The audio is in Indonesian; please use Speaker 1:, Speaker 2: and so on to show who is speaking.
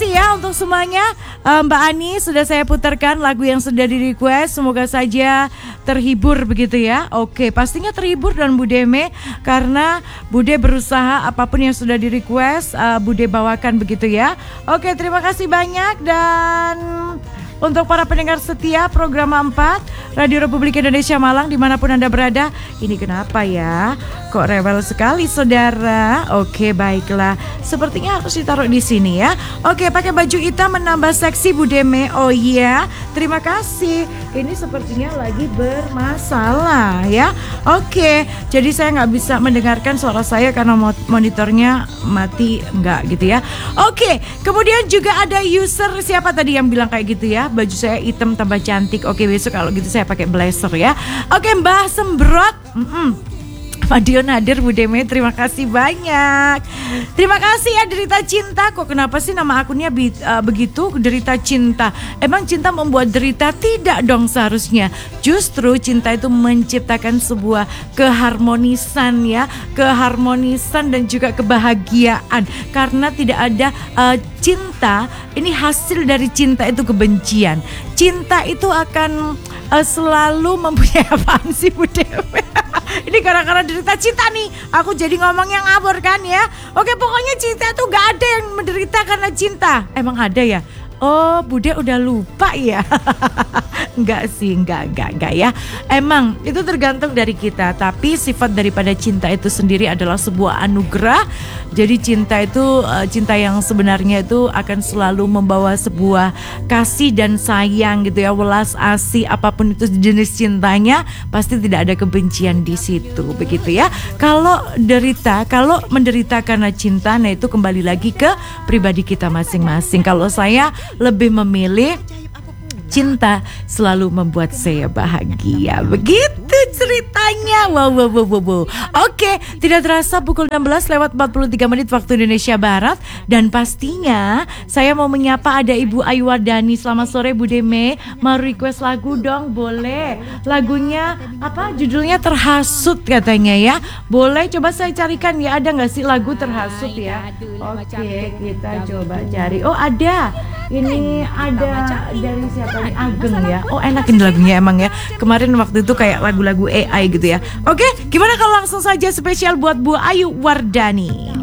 Speaker 1: kasih ya untuk semuanya. Mbak Ani sudah saya putarkan lagu yang sudah di request. Semoga saja terhibur begitu ya. Oke, pastinya terhibur dan Bude Me, karena Bude berusaha apapun yang sudah di request Bude bawakan begitu ya. Oke, terima kasih banyak. Dan untuk para pendengar setia program 4 Radio Republik Indonesia Malang dimanapun Anda berada, ini kenapa ya? Kok rewel sekali saudara? Oke, baiklah. Sepertinya harus ditaruh di sini ya. Oke, pakai baju hitam menambah seksi Bude Me. Oh iya, terima kasih. Ini sepertinya lagi bermasalah ya. Oke, jadi saya nggak bisa mendengarkan suara saya karena monitornya mati enggak gitu ya. Oke, kemudian juga ada user siapa tadi yang bilang kayak gitu ya? Baju saya hitam tambah cantik. Oke, besok kalau gitu saya pakai blazer ya. Oke, Mbah Sembrot. Madion hadir Bude Me, terima kasih banyak. Terima kasih ya Derita Cinta. Kok kenapa sih nama akunnya begitu, Derita Cinta? Emang cinta membuat derita? Tidak dong seharusnya. Justru cinta itu menciptakan sebuah keharmonisan ya, keharmonisan dan juga kebahagiaan. Karena tidak ada cinta, ini hasil dari cinta itu kebencian. Cinta itu akan selalu mempunyai apaan sih Bude Me? Ini gara-gara derita cinta nih, aku jadi ngomong yang ngabur kan ya. Oke, pokoknya cinta tuh gak ada yang menderita karena cinta. Emang ada ya? Oh, Bude udah lupa ya. Enggak sih, enggak ya. Emang itu tergantung dari kita. Tapi sifat daripada cinta itu sendiri adalah sebuah anugerah. Jadi cinta itu, cinta yang sebenarnya itu akan selalu membawa sebuah kasih dan sayang gitu ya. Welas asih, apapun itu jenis cintanya, pasti tidak ada kebencian di situ, begitu ya. Kalau menderita karena cinta, nah itu kembali lagi ke pribadi kita masing-masing. Kalau saya lebih memilih cinta selalu membuat saya bahagia. Begitu ceritanya. Wow. Oke, tidak terasa pukul 16:43 waktu Indonesia Barat. Dan pastinya saya mau menyapa ada Ibu Ayu Wardani. Selamat sore Bude Me. Mau request lagu dong, boleh. Lagunya apa? Judulnya Terhasut katanya ya. Boleh, coba saya carikan ya. Ada gak sih lagu Terhasut ya? Oke, kita coba cari. Oh, ada. Ini ada dari siapa nih? Ageng ya. Oh, enak ini lagunya emang ya. Kemarin waktu itu kayak lagu-lagu AI gitu ya. Oke, gimana kalau langsung saja spesial buat Bu Ayu Wardani.